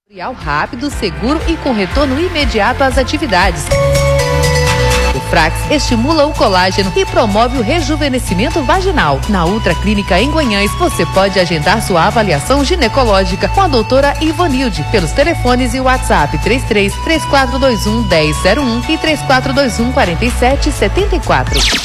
Rápido, seguro e com retorno imediato às atividades. O Frax estimula o colágeno e promove o rejuvenescimento vaginal. Na Ultra Clínica em Guanhães, você pode agendar sua avaliação ginecológica com a doutora Ivonilde pelos telefones e WhatsApp 33 3421 1001 e 3421 4774.